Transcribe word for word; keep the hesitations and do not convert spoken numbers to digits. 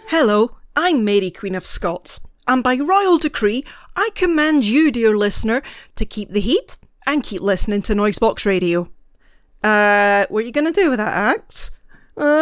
Hello, I'm Mary, Queen of Scots, and by royal decree, I command you, dear listener, to keep the heat and keep listening to Noisebox Radio. Uh, what are you going to do with that, Axe?